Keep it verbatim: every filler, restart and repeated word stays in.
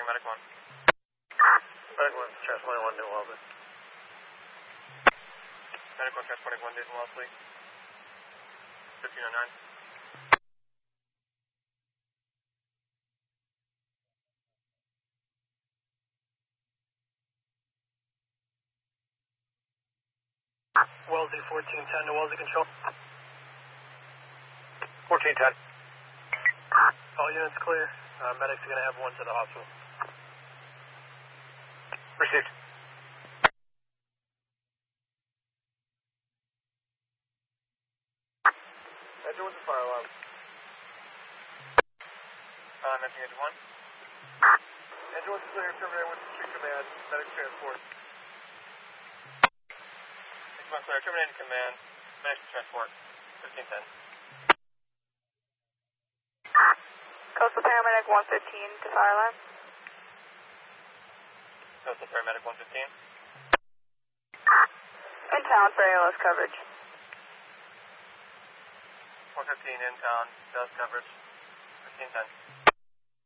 Medic one. Medic one, transporting one, New Wellesley. Medic one, transporting one, New Wellesley. fifteen oh nine. Wellesley, fourteen ten to Wellesley Control. fourteen ten. All units clear. Uh, medics are going to have one to the hospital. Received. Engine with the fire alarm. Uh, mentioning engine one. Engine with clear, terminator with street command, medics transport. Engine one clear, terminating command, medics transport, fifteen ten. Coastal Paramedic one fifteen to fire alarm. Coastal Paramedic one fifteen. In town for A L S coverage. one fifteen in town, does coverage, fifteen ten.